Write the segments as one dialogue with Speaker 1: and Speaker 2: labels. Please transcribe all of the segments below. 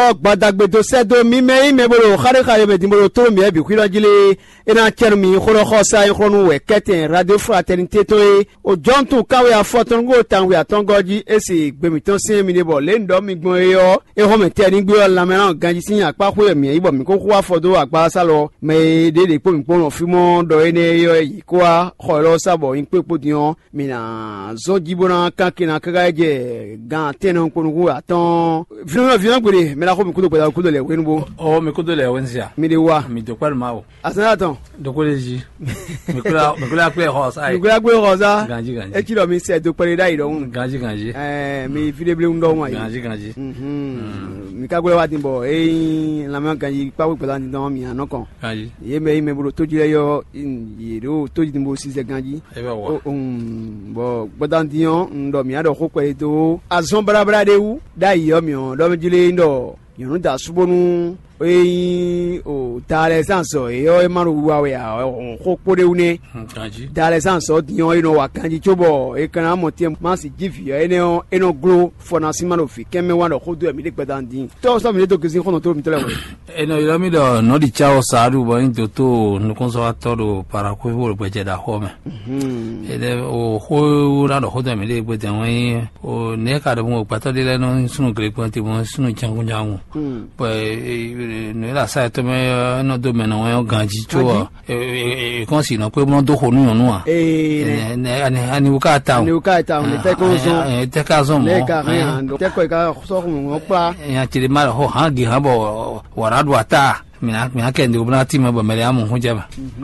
Speaker 1: gbadagbedo sedo mime bolo khare be dimbolo to mi bi kwira jile ina chermi khoro khosa in khonu we keten radio fraternité to o jontu kawe afoton go tanwe atongoji esi gbemiton sin mi nebo le ndo mi gbon yo e ho me te ni gbe la meran ganji sin apa ko emi ibo mi ko ko afodo agba salo me de po mi po fi mo do ene yo yi ko a khoro sabo in pe po dion mi na zo jibona kankina kagaje gan tenon ko nu aton viens gbe me la ko mi ko do pe ko do le wenbo
Speaker 2: o mi ko do le wensia
Speaker 1: mi de wa
Speaker 2: mi do kwal mawo
Speaker 1: asanaton
Speaker 2: do ko leji mi ko la pe hosa
Speaker 1: mi ko la pe hosa
Speaker 2: ganji
Speaker 1: e kilo mi se do pere dai do
Speaker 2: ganji
Speaker 1: mi fi de ble ndo wa
Speaker 2: ganji
Speaker 1: mi ka gbe wa tin bo la ma ganji pa we pela ni do mi anokon
Speaker 2: ganji
Speaker 1: ye me bro to jire yo yero to jin bo si se ganji
Speaker 2: e be wa
Speaker 1: bo gbodan dion ndo mi ado ko pe to azon brabra de wu dai yo mi on do mi jile ndo yonu da subonu o dale sanso yo e maru wa we ko pore une
Speaker 2: kanji
Speaker 1: dale sanso dion ino wa kanji chobo e kana motie ma si jifi eno glo fona simano fi keme wa no khodu mi de gbedan din to so mi de to kisi khono to mi tele we
Speaker 2: eno yo mi do no di chao saru bo into to no conservatoire para ko wo gbeje da home ede o ho ra do khodu mi de gbedan we o ne ka do mo pato de no sunu gre ponti mo sunu changu nyangu po ne la sa to me no do me no yo ganji cho e kon si no pe mo do ho nu nu a ani ukata
Speaker 1: ni ukata ni te ko zo
Speaker 2: mo
Speaker 1: le ka ran te ko ka so mo pa
Speaker 2: ya ti ma ho ha gi ha bo wara do ata mina ke ndi ubna ti ma ba me ya mo ho jaba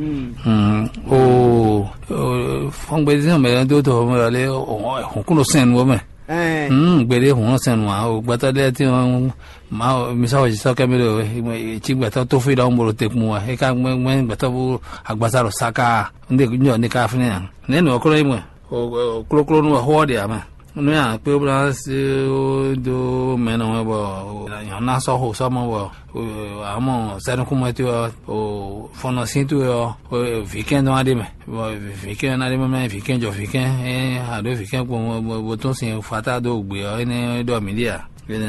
Speaker 2: o fongbe ze me do to mo le ho kuno sen wo me gbere hun sen wa o gbata de ti ma mi sa o ji so ke mi lo ti gbata to fi da mo te mu wa e ka gbe gbata bu agbasa ro saka nde nyo ni ka fini ne no ko mo o klo no ho de ama no ya pe bra se do me no bo ya na so ho so mo bo amo sa no kuma ti o fono sintu o weekend no ade me weekend na de me weekend jo weekend ha do weekend bo to sin fata do gbe o ni do mi dia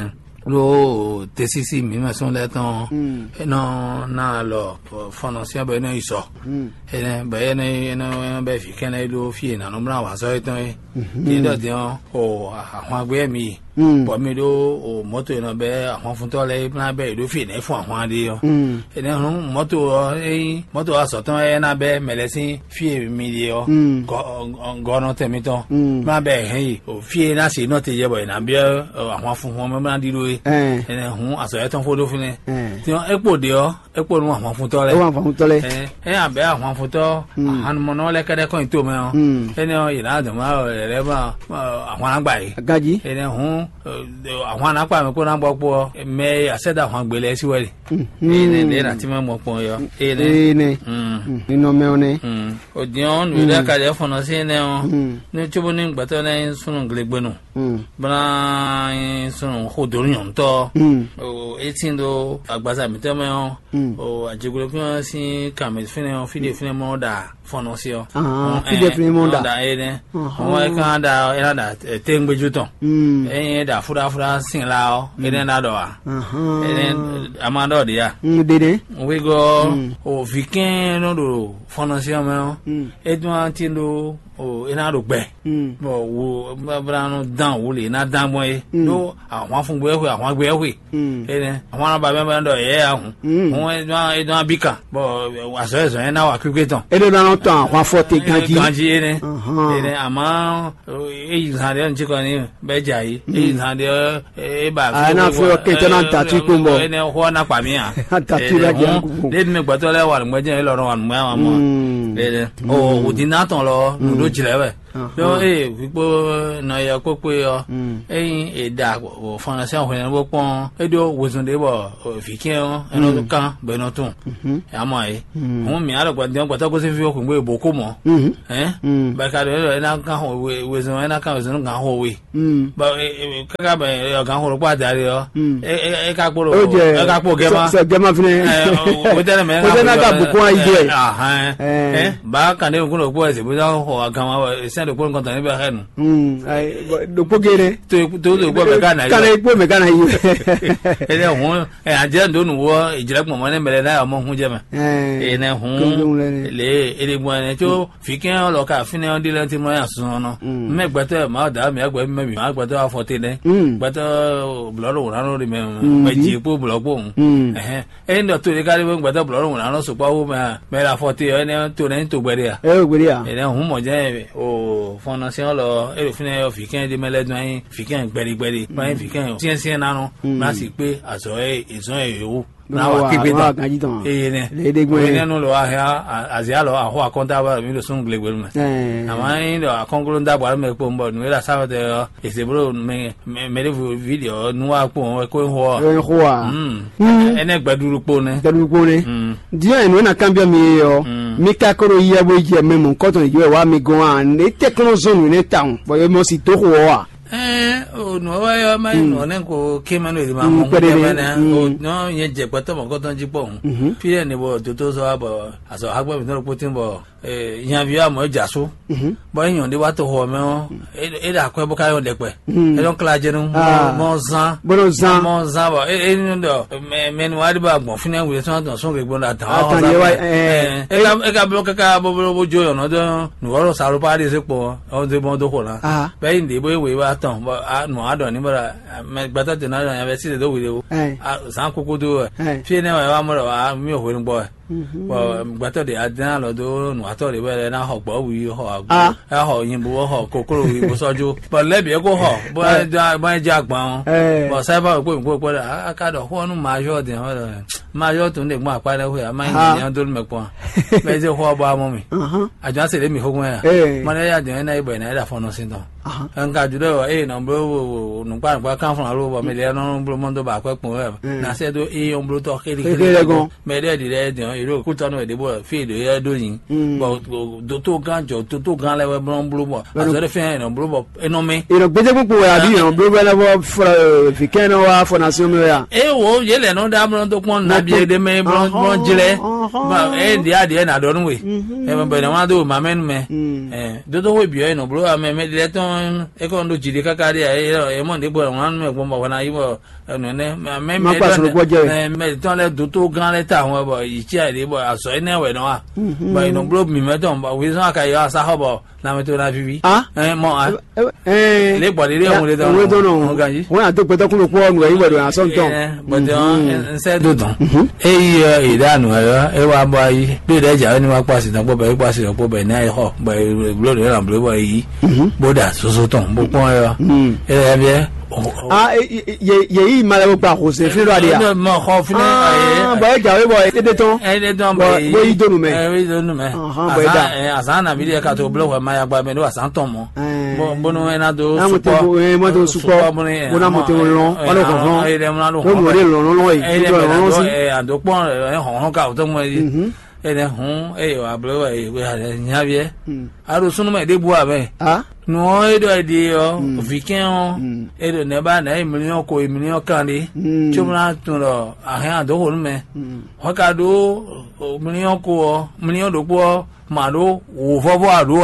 Speaker 2: lo tesisi mi ma son le ton no na lo fono sia be no iso ene be no be weekend e do fie na no mra wa so ton ni do dion o àwọn agbe mi bo mi do o moto no be àwọn fun to le plan be do fie na fun àwọn ade yo ene hun moto aso ton e na be melesin fie mi de yo go no temi ton ma be hen o fie na se no te je bo na be àwọn fun won ma di ro ene hun aso e ton fodo fun ti on epo de yo epo nu àwọn fun to le abe àwọn fun to han mo no le kede ko to me ene o ira de ma re ba àwọn agba yi
Speaker 1: gaji
Speaker 2: ene hun àwọn anapa me ko na gbo me aseda àwọn gbele siwere ene na ti mo pon yo
Speaker 1: ene nínú me one
Speaker 2: odion nu da ka de fono se ne o ni chubo ni gbato na sunu glegbenu bra sunu hodorun to o 18 do agbaza mi te me o ajegolo kan si kamet fine o fide fine mo da fono se o
Speaker 1: fide fine mo da
Speaker 2: ene o e kan da era da tengbeju ton da fura sin la o ene na do a ene amado de ya
Speaker 1: dede
Speaker 2: we go o vikin no do fono se o me edun ti do o ina do gbe bo wo bra no dan wo le na dan mo e do àwọn fun gbe we àwọn gbe we ene àwọn ba me do ye ahun won edun abika bo aso eso ena wa kiketon
Speaker 1: edo na no tan àwọn forte
Speaker 2: ganji ene ama e zade nti ko ni beja yi e zade e ba
Speaker 1: ana fo keton na tatu ko mo
Speaker 2: ene ho na pa mi a
Speaker 1: tatu la ja
Speaker 2: le mi gba to le wa ngbe lo ron wa mo ene o udina ton lo do jile we yo wipo na ya popo yo da o fana se ohun bo pon edo wozun de bo fikin o eno kan be no tun amo won mi ara gba de gba to ko se fi okun gbe bo ko mo ba ka de na kan ho wozun na kan wozun kan ho we ba ka ba yo kan ho ro pa dari yo ka po gema
Speaker 1: so gema fine
Speaker 2: o de me
Speaker 1: na ka bu ko ide
Speaker 2: ba kan de kun ro po se bo ho kan wa se de pon kontan ni be hanu
Speaker 1: ai do pogere
Speaker 2: to go be kana
Speaker 1: kana ipo me kana yi
Speaker 2: ele hun anje ndo nu wo ijira pon mo ne mele na mo hun je ma ne hun le ele mo ne to fikin lo ka fini on dile ti mo ya sun no me gbato ma da me agba me ma gbato afote ne gbato bloro wona no me ji po blogbo ndo to le ka le gbato bloro wona no so pa wo me la fote ne to ne to gbere ya ele hun mo je o fondation lo e fini o fikin de mele dun fikin gbere pa fikin sien na no ma si pe aso izon ewu na wa kipe ta ne le no lo ha azia lo aho akonta ba mi lo sun glegbe ma ama ndo akongolo nda ba me po mbo no la sa de esebro me video nu wa po ko ho ene gbaduru po ne dia enu na cambia mi yo mi ka koro iya bo je memo nkoto je wa mi go an ne technology ne town bo yo mo si to ho wa no wa yo ma no ne ko ke ma no di ma mo na no ye je pato mo ko ton ji po fi ne bo to so abo aso agba mi no po tin bo yan bi amo ja so bo yan de wa to ho me e da ko bo ka yo de pe e don kla je no mo zan bo me no wa di ba gbon fi ne we so ton so ge gbon da ta e ka block ka bo jo yo no do no ro sa ro pa de se po o de bo do ko la be inde bo we wa ton bo no ado ni bara me gbata te na ya be si de do we de san koko do fi ne wa mo wa mi o ho ni bo gbata de adan lo do no ato de be na ho gbo wi ho agbo ho yin bo ho kokoro wi bo soju bo lebi e ko ho bo ja gbon bo sai ba po aka do ho nu ma yo de ho ma yo to ne mo apa le ho ya ma yin yan do me po me je ho ba mo mi aja se le mi ho gun ya mo ne ya de na ibo na da fo no sin don nka judo no bro no pa kan fun aro bo me le no bro mo do ba pe pon na se do on bro to kiri me de de iro ku to no de bo fi de ya do yin bo do to ganjo to gan le we bro bo aso de fe no bro bo eno me iro gbeje pupo ya bi no bro le bo fi ken wa fondation me ya wo ye le no da bro to pon na bi de me bro jile ba dia na do nu we be na wa do ma men me do we bi no bro me de ton e ko ndo jide kakari e mo de bo wan me gbo mo na yi bo no ne me me ton le do to gan le ta won bo yi chi ade bo aso ene we no a ba no bro mi me ton ba we so aka ya sa ho bo na me to na vivi mo le bo de won le don we do no won a to pe to kun lo po nu e we do aso ton bo de nse do don idanu e wa bo yi do de ja ni wa pa si tan po be pa si po be na e ho ba blo de na blo bo yi boda so ton bo pon e bien ye mala bo pa ko se fi lo ade ya mo kho fi ba e jawe bo e de ton bo yi donu me azana bi de ka to block ma ya gba me do asan ton mo bo no na do support mo na mo te lon wa lo kon e de mo na lo mo re lon yi si ando pon hon ka to mo ene hun wa blo we nya bie aro sunu me de bu abe no edo ide o fikin edo ne ba na emilion ko emilion kan de chumra tun lo ahan do ho me ho ka do emilion ko emilion do po ma do wo fo bo ado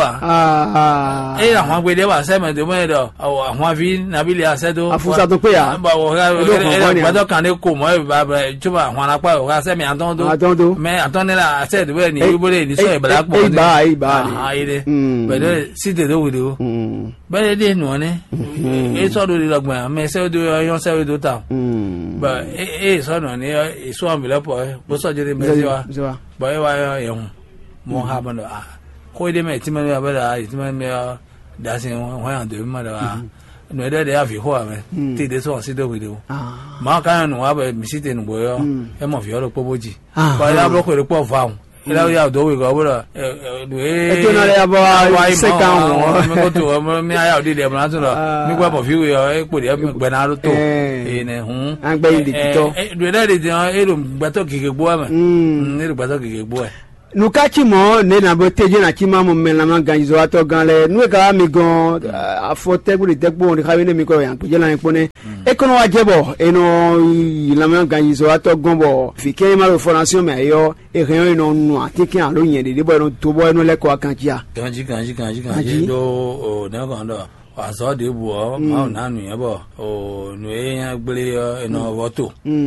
Speaker 2: la won gbe de ba se me de mo edo awon fi na bi le ase do afusa to pe ya ba wo ga do kan de ko mo ba chuma won apa o ga se me aton do me aton ne la ase de ni bi bo le ni so e bla po ide be de si de do we do be de no ne so do le gbon me se do yon se do ta ba so no ne so envelope bo so je de me se wa ba e wa yon mo ha ban do ko de me ti me ba da ti me da sin ho yan de ma da no de ya fi ho me ti de so si do we do ma ka no wa ba mi si te no bo yo e mo fi o po boji ba ya blo ko re po fa ila ya do we go bo e to na le ya bo se kan wo me ko to me ya di de ma to mi gba po fi we e po de gbe na ro to ne hun an gbe inde to do de de e ro gba to keke gbo ma e ro gba to keke gbo
Speaker 1: nukachi mo ne na bo teje na chima mo men na ganjizo ato gan le nu ka mi gan afo teguri tegbo ni kawe ne mi ko yan kuje la ipone e kono wa jebo eno la man ganjizo ato gombo fi ke ma formation me yo e reyon no nu atiki an lo yen de bo no to bo eno le ko akanjia
Speaker 2: ganji do o na ko ndo aso de bu o ma na nu ye bo o nu e yan gbele eno voto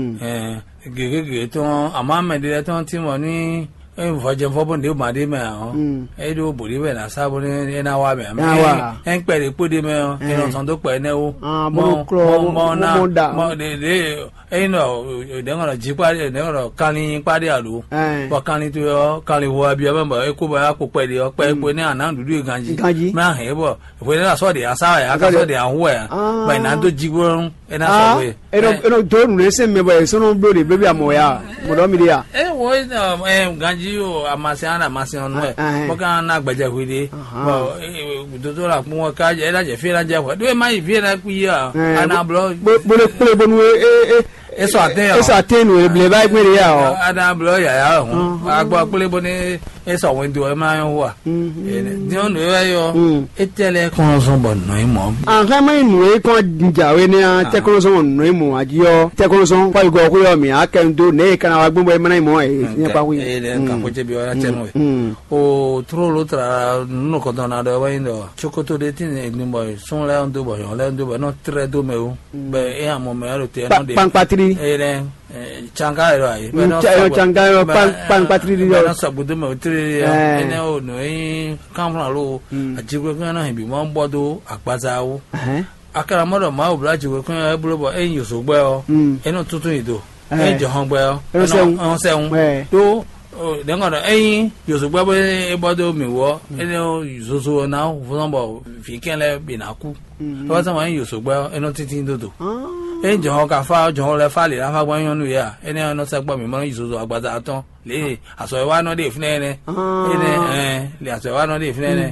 Speaker 2: gege to amame de to ti mo ni fọjẹ fọbọn de ma de mẹ ọ edo bori bẹ na sábọ ní ẹna wa bẹ ẹ ń pẹrẹ kpó de mẹ ọ ẹnà sàn tó pẹ ẹ nẹwó mọ náà mọ de ẹyin nọ ẹdẹngọrọ jí pàdé ẹdẹngọrọ kálí pàdé àlò bọ kálí tó yọ kálí wọ abiyá bẹ bọ ẹkó bẹ akó pẹ de ọ pẹ ẹkó ní àná dúdú ìganjí mẹ àhẹ bọ ìpè ní asọ de asá ẹ akasọ de àwọ ẹ bẹ ìná tó jí gbọrọ ẹna sọ wẹ.
Speaker 1: ẹnọ tó nù lẹsẹ mẹbọ ẹ sọnù blóde bẹbí àmọ ya mọdọ mi de ya.
Speaker 2: ẹ wọ ẹ ganji o amasi ọnu ẹ bọkàn náà gbẹjẹ wele bọ dodo la kún wọn ká ẹ lajẹ fi ẹ lajẹ wọ ẹdínwó má yìí fi ẹ lajẹ kú yìí à anabulọ.
Speaker 1: bọlẹ bọnu
Speaker 2: eso
Speaker 1: atenu eble ba gbere ya o
Speaker 2: anabulọ yàyà ọhún agbọ pẹlẹ bọ ní eso àwọn ètò ẹ máa ń wà ní ọ̀nà ẹ yọ etẹlẹ kan sọ bọ nọ ìmọ.
Speaker 1: àǹkà máa ń nù é kàn jàwé ní tẹkọlọsọ nù ìmọ àjíyọ tẹkọlọsọ pàlùkọ ọkùnrin ọmọ akẹ́ńdó ní ìkànnì àwọn agbóhùn ẹ̀mọ́ ìmọ̀ ẹ̀ ní ẹ̀pá wí.
Speaker 2: ẹ ẹ kàn kó jẹbi ọ̀rá tẹnu ẹ̀ o tóró ló tara nínú kọ́tọ́ náà dọ̀ wáyé dọ̀ sokoto de ti ní ìgbìmọ̀ sún lẹ́yìn tó bọ̀ yọ̀ lẹ́yìn tó bọ̀ náà tẹ́rẹ́ tó mẹ́ o bẹ́ẹ̀ ẹ̀ àmọ́ mẹ́ ẹ̀ ló tẹ́ ẹ̀ náà de.
Speaker 1: pankpatiri.
Speaker 2: ẹ ẹ changa yɛrɛ ayi.
Speaker 1: changa yɛrɛ pankpatiri yɛrɛ.
Speaker 2: bɛɛ sabudu mɛ o tiri yɛ ɛnɛ o nɔ ye kanfuna lo a jigbe kɛnɛ na bi mɔ bɔ do a gbazawo. a kɛra mɔ dɔ maa o bila jigbe kɛnɛ e bolo bɔ e yoso gbɛ yɔ e n'o tuntun yi do e jɔhɔn gbɛ yɔ e n'o sɛŋ do dɛnkɔ dɔ e yoso gbɛ bɛ e bɔ do mi wɔ e n'o zozo na fɔlɔ bɔ fi kɛnɛ bina ku e b'a sɔrɔ e yoso gbɛ yɔ e n'o titi do do. e jɔn ka fa jɔn lɛ fa le la fa gbɔ nyɔnu ya ene ɔnɔ sɛ gbɔ mi mɔ izozo agbada atɔ le asɔ wa nɔ de finɛ nɛ ene le asɔ wa nɔ de finɛ nɛ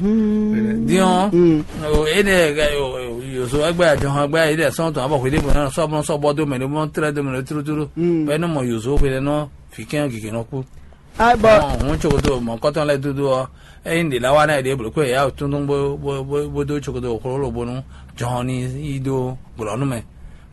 Speaker 2: diɔn ene yoso ɛgbɛ jɔn ɛgbɛ yi dɛ sɔn tɔ abɔ kele bɔn sɔbɔn sɔbɔ do mɛ ne bɔn tɛrɛ do mɛ ne turuturu bɛ ne mɔ yoso fele nɔ fikɛn keke nɔ ku ɔn cogo do mɔ kɔtɔn lɛ dudu ɔ ɛyin de la wa n'a ye de bolo ko ya tuntun bo do cogo do kɔrɔ lo bonu jɔn ni i do gulɔnu mɛ.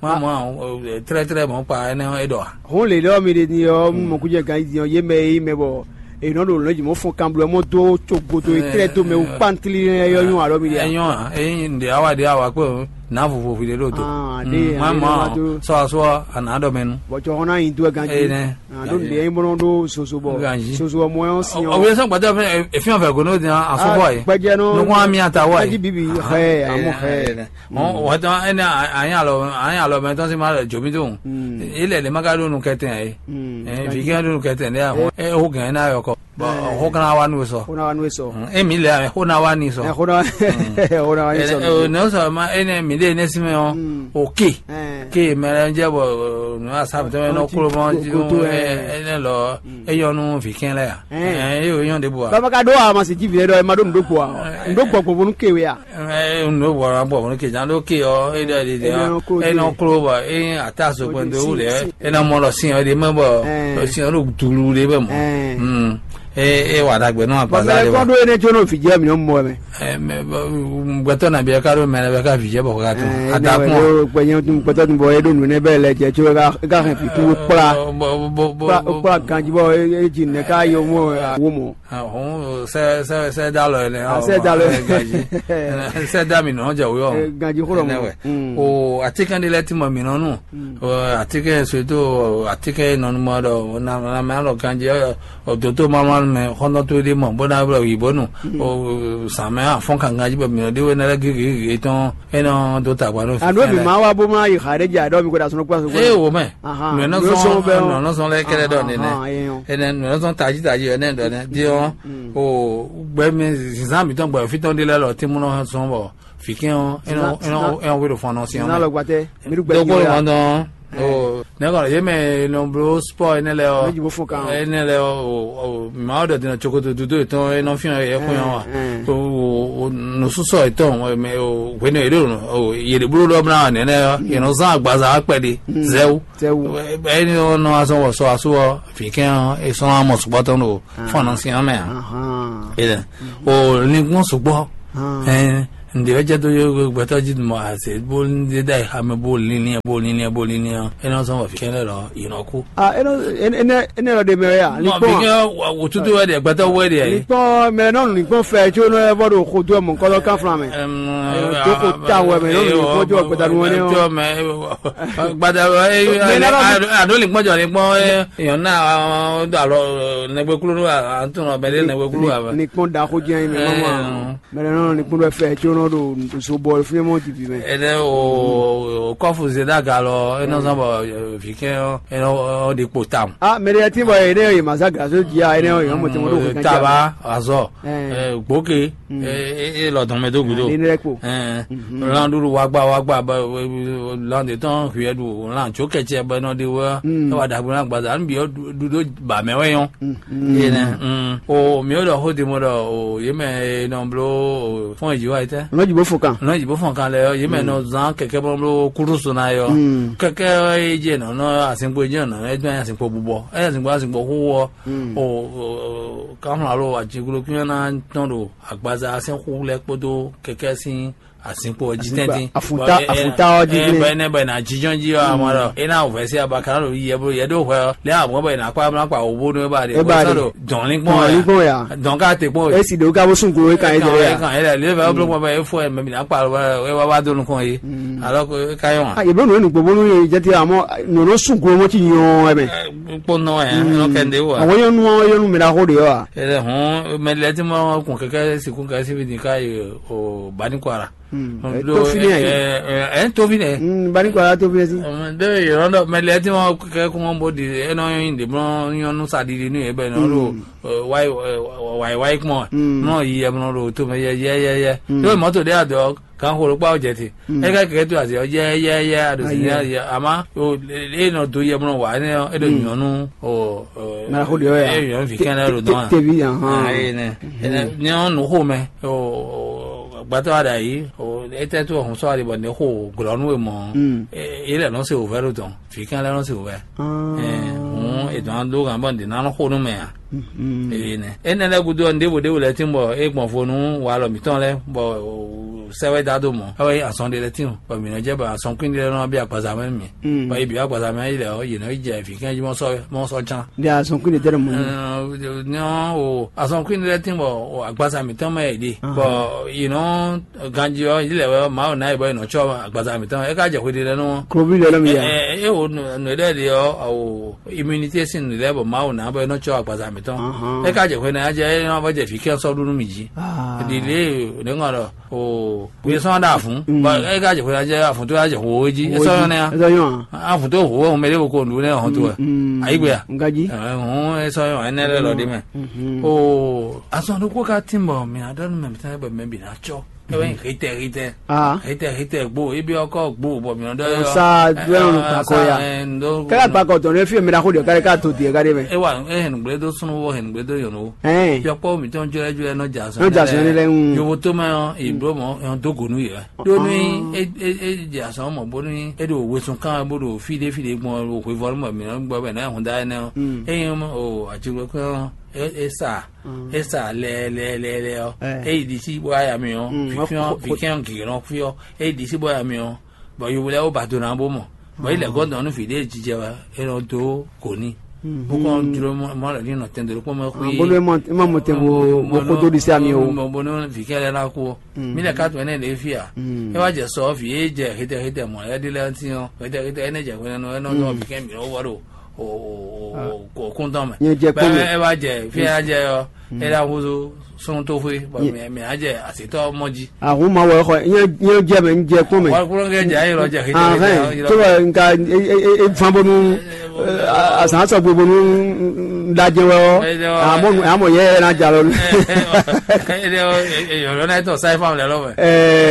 Speaker 2: Très bon pas ene edo
Speaker 1: on le lo mi ni o mo ku je gan ye me bo e no lo loji mo fun kan blo mo do chogodo e tre to me u pantili yo yun aro mi ya
Speaker 2: eyan eyin de awa pe na fofo fi de lo to mama so anado menu
Speaker 1: bo jo ona yin do gan ji do le yin mo do soso mo yon si
Speaker 2: o we so gbada e fi on fe go no di aso boy no kwa mi ata wa
Speaker 1: ji bibi he amo he
Speaker 2: wa ta ene anya lo me ton si ma jo mi don ile le magalo nu keten ai fi gan nu keten ya o gan na yo ko ho kana wa nu so mi le ho na wa ni so no so ma ene mi le ne si me okay ke mere nje bo no asa to no kuro mo ene lo eyonu fi ken le ya yo yon de bo
Speaker 1: baba ka do a ma si jivi do e ma do ndo po po nu kewe ya
Speaker 2: no bo ra bo nu ke jan lo ke o e de eno kuro ba ataso kwendo ule ena mo lo sin o de mo bo sin o tulu de be mo wà dàgbẹ́ náà pàṣẹ rẹ wa.
Speaker 1: kọ́dún ẹni tí ó náà fìjẹ́ mi ló ń mọ ẹ.
Speaker 2: gbẹtọ náà bí ẹ ká ló mẹ́rin bẹ ká fìjẹ́ bọ̀ ká tó.
Speaker 1: àdàkùn gbẹtọ tún bọ ẹdùn nínú ẹbẹ lẹjẹ tí ó ká hàn fi kú kpla kpla kanji bọ eji nẹ ká yọ mọ àwọ mọ.
Speaker 2: sẹ da lọ yẹlẹ.
Speaker 1: sẹ da lọ
Speaker 2: yẹlẹ. sẹ da mi nà jẹ wíwọ.
Speaker 1: ganji kúrò mọ.
Speaker 2: o àtikẹ́ nílẹ̀ tí mo mi nọ nù àtikẹ́ sèto àtikẹ́ nọ mọ dọ nàmẹ́ lọ ganji ọ̀dọ́tò máa mɛ kɔnɔ to de mɔ bɔnna bɛ yibɔ nu o samɛ a fɔn kan gaji bɛ minɛ de wɛ nɛrɛ gege tɔn ɛnɛ do ta gba n'o fɛ. a n'o bi maa wa bɔ maa yi xare ja dɔw bi ko da sɔnɔ kpa sɔgɔ. ee o mɛ nɔnɔsɔn lɛ kɛlɛ dɔ nɛnɛ ɛnɛ nɔnɔsɔn taji ɛnɛ dɔ nɛ diɲɔ o gbɛ mi sisan bi tɔn gbɛ fitɔn de lɛ lɔ ti mun sɔn bɔ fikɛn ɛnɛ wele fɔnɔ siyan. o ne ko ye me no bro sport ne le o
Speaker 1: no jibo fokan
Speaker 2: ne le o ma o de na chokoto dudu to e no fi e ko yan wa o no so e to me o we ne ro o ye de bro do bra ne ne ye no sa agbaza apede zewu e ni no aso wo so aso fi kan e so amo so to no fon si ame e o ni gun so gbo ndi veja to yo gbata ji mo ase bol ndi dai ha me bol ni eno so wa fi kele ro inoku
Speaker 1: ene ro de me ya
Speaker 2: ni po wo tutu wa de gbata wo de
Speaker 1: ni po me no ni po fe jo no e bodo ko do mo ko lo kan fra me to ko ta we me no ni po jo gbata no ni o
Speaker 2: me gbata a do le gbojo ni po eyan na da lo ne gbe kulu antun no be le ne gbe kulu
Speaker 1: ni po da ko je mi mama me no ni po fe jo do so ball fi mo ti bi me
Speaker 2: ene o kofu zeda galo eno so bo fiken eno de potam
Speaker 1: me re ti bo ene e masaga so dia ene o mo ti mo do kan
Speaker 2: taba azo gboke lo don me do gudo landuru wa gba lande ton hiedu lan choke che ba no de wa wa da gba gba nbi do ba me weyon ene o mi o do ho de mo do o ye me no blo fon ji wa ite
Speaker 1: no jibo fokan
Speaker 2: le ye me no zan keke bon lo kurusu na yo keke je no asinpo je no e gban asinpo bubo e asinpo huwo o kamla lo ajigulo kiana ton do agbaza asin hu le podo keke sin asinpo jitenti
Speaker 1: afuta ojigile
Speaker 2: be na jijonji amaro ina ofesi abakara lo ye do ho le àwọn be na pa obo no ba de so don lipon ya don ka te po
Speaker 1: e si do ka bo sun ko kan
Speaker 2: ya le ba blo ba e fo e me na pa e wa ba do nu kon yi alo ko kayon
Speaker 1: ye blo no ni gbogbo nu je ti amo no sun ko mo ti yan e me
Speaker 2: po no ya no kende wa
Speaker 1: àwọn yonu mi la ho de wa
Speaker 2: ele hon me le ti mo kun keke si kun ka si bi ni kai o bani kwara to fine
Speaker 1: bani kwa to fine si
Speaker 2: de yondo mele ti mo ke ko mo bodi eno yin de mo yonu sadidi ni ebe no ro why mo no yi e mo ro to me ye do moto de ado kan ho ro pa ojeti e ka ke to ase ye ado si ya ama o le no do ye mo wa ni edo yonu o
Speaker 1: na ho de ya
Speaker 2: e yon fi kan ro don
Speaker 1: tv ha
Speaker 2: ni on ho me o gbàtọ́ àdá yìí ètò tó ọ̀hún sọ́wọ́n àdìbò ní kò gbọ́dọ̀ wé mọ́ ilẹ̀ náà sì òfẹ́ ló tán fìkẹ́ lẹ́nu sì òfẹ́ ètò àwọn lóògùn bọ̀ ní nánú kó nù mẹ́yà ẹnẹ lẹ́gùdọ̀ ndébòdébò lẹ́ tí ń bọ̀ ẹ̀gbọ̀n fonu wà lọ́mí tán lẹ́ bọ̀ sẹ́wẹ́ dádó mọ́ ẹ̀wẹ́ àsọ̀ndé lẹ́ tí ń bọ̀ mìíràn jẹ́ bọ̀ àsọ̀nkúndé lẹ́nu bí àpàzàmẹ́ mi bọ̀ ibi àpàzàmẹ́ ilẹ̀ ọ̀ yìí náà ìjẹ́ fìkẹ́ jí mọ́ sọ can.
Speaker 1: ní àsọ̀nkúndé tẹ́lẹ̀ mọ́
Speaker 2: ní àsọ̀nkúndé lẹ́ tí ń bọ̀ àgbàsàmì tán mọ́ ẹ̀ dé bọ̀ yìí náà ganji ọ ilẹ̀ wẹ́ máa náà ìbọn ìnà tsọ́ àgbàsàmì tán ẹ̀ ká jẹ́ kó di lẹ́nu wọn.
Speaker 1: kúròbí lẹ́nu mi yà.
Speaker 2: ẹ wò nùdẹ́ di ọ immunity sin nílẹ̀ bọ̀ máa náà ìbọn ìnà tsọ́ àgbàsàmì tán ẹ̀ ká jẹ́ kó náà jẹ́ ẹ̀ náà bọ́ jẹ́ fi kí ẹ sọ́ dúró mi jí. ìdílé nígbà rẹ̀ o wíyẹ sọ́n dà fún ẹ̀ ká jẹ́ kó náà jẹ́ àfún tó yà jẹ́ kó wó jí ẹ̀ sọ́yọ́ náà àfún tó wó ọ̀hún mẹ́lẹ́ kó nù náà ọ̀hún tó ẹ̀ àyígbéyà ọ̀hún ẹ̀ sọ́yọ́ ẹ̀ nẹ́rẹ́ lọ́dí mẹ́. o asọ̀ndó kó ká tì mọ̀ mi àdánù mẹ́bi náà tsọ́ ẹwẹ́ hìtẹ̀ gbó ibi ọkọ̀ gbó bọ̀ mi ọ̀dọ́
Speaker 1: sa dúró pàkó ya kẹ́lá pàkó tó ní fi mi náà kó di kárí ká tó tiẹ̀ kárí mẹ́.
Speaker 2: ẹ wà hẹnugbẹ́ tó sunu wọ hẹnugbẹ́ tó yọ̀nù wo yọpọ̀ mi tó ń jẹ́rẹ́ jùlọ náà jà
Speaker 1: sọ nílẹ̀ ń
Speaker 2: yòwò tó mẹ́ ìbúrò mọ́ ẹ̀hún tó gònú yẹ tó ní ẹ jà sọ mọ̀ bó ní ẹ dò òwe sun káwọn bó dò fídé gbọ́n òkè fọlọ́mọ̀ mi náà gbọ́ bẹ̀ náà ẹ̀hún dáa náà ẹ̀yìn àjẹgbẹ́ esa lẹ ọ eyi di si bọ aya mi ọ fikiyan kiran fi ọ eyi di si bọ aya mi ọ bọ yorùbá ó bàtò náà bó mọ bọ ilẹ̀ gọ́dọ̀ ọ̀nù fìdí jíjẹ wa ẹran tó kò ní bó kàn dúró mọ́rẹ̀ nínú tẹ̀ndẹ̀rẹ̀ kó mọ́ pé
Speaker 1: bolo ma mo tẹ wo kó tó di sí àmì o
Speaker 2: bó ní fikiyan lẹ la kó mílẹ̀ ká tó ẹ̀ náà lè fi à ẹ wá jẹ sọ fi ẹ jẹ hítẹ̀ mọ̀ ẹ dílé ti hàn hítẹ̀ ẹ náà jẹ pé ẹ náà tó fikiyan mi ọ wọ́rọ̀ o kun tán mẹ ẹ b'a jẹ fi yà jẹ yọ era wuzo son to fe ba me aje asito moji
Speaker 1: ahun ma wo ko yen je me nje kun me
Speaker 2: wa kuro ge ja iro je ke
Speaker 1: to nka fan bonu asan so gbogbo nu daje wo amo ye na jalo
Speaker 2: yo na to sai fam le lo me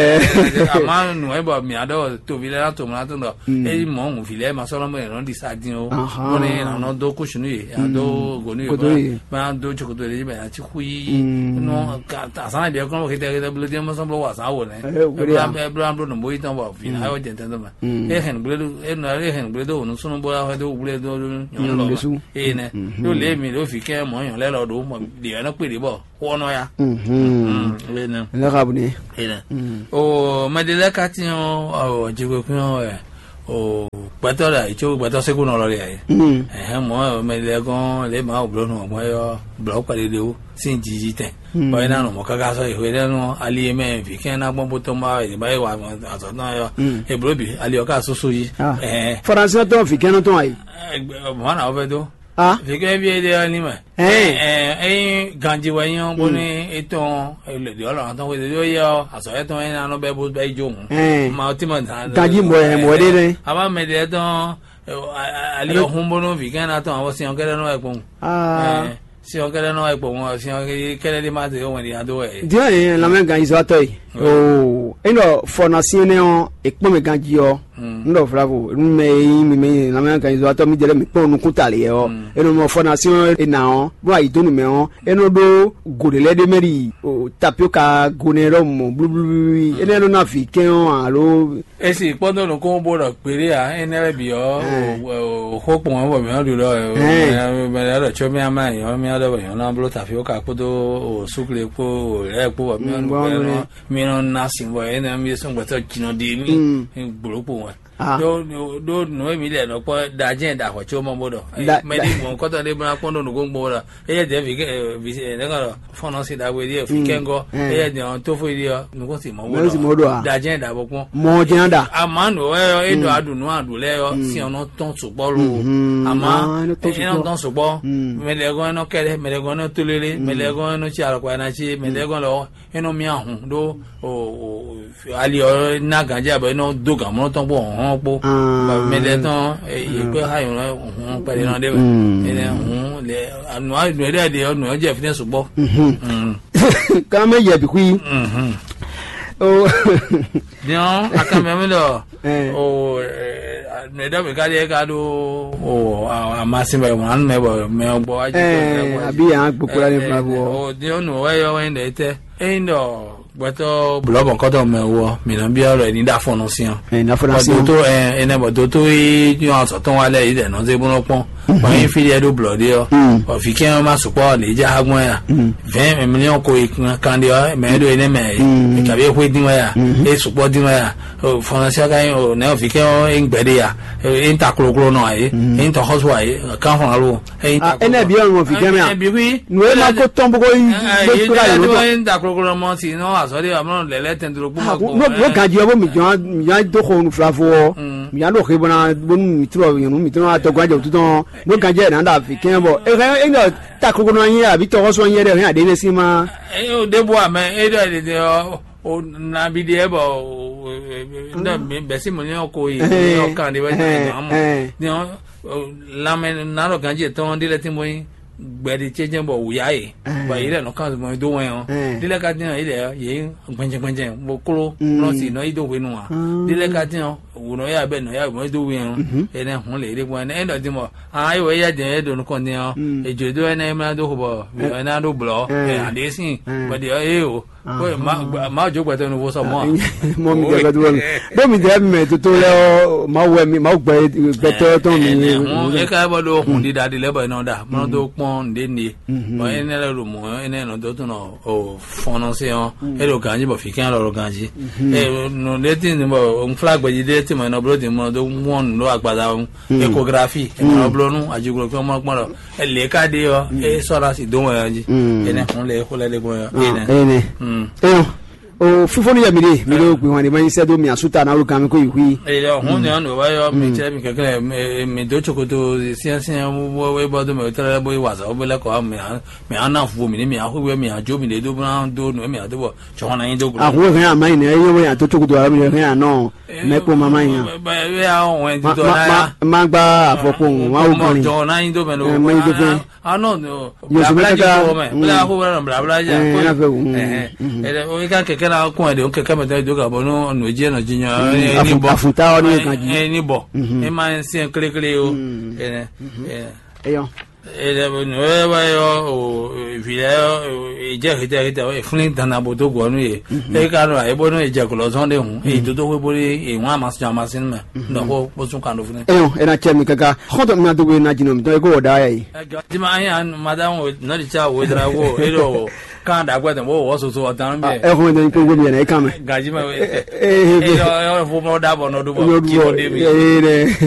Speaker 2: ama nu e ba mi ado to bi le to ma to no e mo mu file ma so lo me ron di sadin o oni na no do kushunu ye ado gonu ye ba do chokoto le ba chi hui no ta sana bi ko ke te blo de mo so blo wa sa wo ne blo no mo itan ba fi na yo je tan ma e hen blo e na e hen blo do no so no bo la do blo do yo lo e ne do le mi do fi ke mo yan le lo do mo de na pe de bo wo no ya le ne
Speaker 1: le ka bu ni
Speaker 2: e ne o ma de la ka ti o je ko kun o patora icho pato se kuno lo le mo me le gon le ma o blo no mo yo blo pa de o sin jiji te ba na no mo ka so e le no ali me fi ken na gbon bo to ma e ba e wa aso na yo e blo bi ali o ka so so yi
Speaker 1: français to fi ken to ai
Speaker 2: mo na o be do fi ke bi de ni ma ganji wa yan bo ni eton le de Ọlọ́run ton we de yo aso e ton na no be bo be jo ma o ti mo
Speaker 1: ganji mo de ne
Speaker 2: aba me de ton ali o hun bo no fi ken na ton awo si on kere no e pon si on kere no e pon si on kere de ma de o we ado e
Speaker 1: dia la men ganji so to yi o eno formation ne on e pon me ganji yo ndo fravo me la men ganji so to mi jere mi pon nu kutale yo eno mo formation e na on bo ai donu me on eno do godele de meri o tapioca gonero mo blu eno na fi ken on alo
Speaker 2: esi podo no ko bo do pere a ene bi o hopo won bo mi o lo me lo cho mi ama yo mi ado yo na blo tapioca podo o sukle po re po mi no na sin bo ene mi so gbo to jino de mi gboropo won do no mi le no po da jen da ho cho mo bodo me di mo ko to de bra ko no go gbo ra e je fi ne ga fo no si da we di fi kengo e je on to fo di no ko si mo bodo da jen da bo pon
Speaker 1: mo jen da
Speaker 2: amanu e do adunu adu le yo si on ton so po lo ama e no ton so po me le go no kere me le go no tulele me le go no chi ara kwa na chi me le go lo e no mi ahun do o ali o na ganja bo no do ga mo ton po po me le ton e pe ha yo hun pe na de e hun le anu a nu de de no je fi so bo
Speaker 1: ka me ye bi ku o
Speaker 2: dion aka me lo o ne da be ka de ka do o amasin ba mo an me bo me gbo aji
Speaker 1: abi an gbokura ni fra bo
Speaker 2: o dion no we yo we de te e ndo gbato blobo kodo me wo mi na bi oro ni da fonu sian
Speaker 1: na fonu sian
Speaker 2: to ene bo to yo aso ton wa le ide no se bo no pon ba yin fi le do blood yo o fi ken ma supo le ja agbon ya 20 million ko kan de me do ene me ka be ho din wa ya e supo din wa ya o fonu sia kan o ne o fi ken en gbede ya en ta kloklo no ai en to hoso ai kan fon alo
Speaker 1: ene bi on mo fi ken ya no e ma ko ton bo ko
Speaker 2: be tura yo en ta kloklo mo si no sorry amon lele tendro bu
Speaker 1: no ganji obo mi do ko nu flafo mi ando ke bona bonu mitro mi tro to gwaje tuton no ganji na nda fi ken bo e no takoko no yin abi to so yin re ade si ma
Speaker 2: o de bo ame e de o na bi de bo nda be si mo ni ko yi o kan de we ni o la men na ro ganji to ndile ti mo yin gbẹ̀dì chechen bọ̀ wùyá yìí bọ̀ yìí lẹ̀ nọ́kàn mọ̀ ìdó wọn yẹn dílé ka dín ilẹ̀ yìí gbẹ̀njẹ̀gbẹ̀njẹ̀ mo kúrò lọ́sì iná ìdó wẹ̀ nù wa dílé ka dín wùnà yà bẹ̀ nà yà mọ̀ ìdó wẹ̀ yẹn ẹ̀nẹ̀ hùn lè rí wọn ẹ̀ dọ̀tí mọ̀ àwọn ayọ̀ yà dín ẹ̀ dọ̀nù kàn dín èjò ìdó ẹ̀ náà ẹ̀ dó bọ̀ ẹ̀ náà dó bùlọ̀ ẹ̀ àdéhùn bọ̀dì ẹ̀ o ma jo gbẹtẹ nu wo sọ mọ
Speaker 1: mo mi jẹ gbẹtẹ wọn bó mi jẹ mi tuntun lẹ ọ ma wẹ mi ma gbẹ gbẹtẹ tán mi.
Speaker 2: ẹ ká bọ do kun dídá di lẹbọ iná dà mọ tó pọn ndé ní ọ ẹ ní ẹlẹrú mọ ẹ ní ẹnà tó tún ọ fọnà sí ọ ẹ lọ gànjí bọ fi kí ẹ lọ gànjí ẹ nù létí ni bọ n fúlà gbẹjì létí mọ iná búrò tí mo tó wọn lọ àgbàdà ecography ẹ nà búrò nù àjùgbò kí wọn mọ pọn lọ ẹ lè ká dé ọ ẹ sọra sí dóhùn ẹ jí ẹ ní kun lè kó lẹ lè gbọ ẹ ní.
Speaker 1: o fifo ni ya mi do gbe wan ni man se do mi asuta na ruka mi ko ihui
Speaker 2: hun ni anu wa yo mi che mi kekele mi do chokoto sian wo bo do mi tele bo wa so bo le ko mi ana fu mi ni mi ahu we mi ajo mi le do bran do no mi ado bo cho na yin do
Speaker 1: a ko kan amai ne yo we to chokoto ara mi kan no me ko mama yin
Speaker 2: ba we a won do na
Speaker 1: ma gba afoko wa o kan
Speaker 2: jo na yin do me no no
Speaker 1: yo so me ka
Speaker 2: bla ko bla ja o ka keke na ko de o keke me do ka bo no je no jinya ni bo
Speaker 1: afuta o ni kan ji
Speaker 2: ni bo e ma nsin kle o
Speaker 1: eyo
Speaker 2: no wa yo o video je hita o flin dana bo do go no e ka no e bo no e je ko lo son de hu e do we bo e wa ma sa ma sin me no ho bo sun kan do fune
Speaker 1: eyo e na chemi kaka khoto mi na do we na jino mi to e go da yi
Speaker 2: di ma yan madam o no di cha wo dra wo e do kan da gwa de wo so dan me
Speaker 1: e ho de ko go bi na e kan me
Speaker 2: gaji ma e do fo mo da bo no do bo ki bo de mi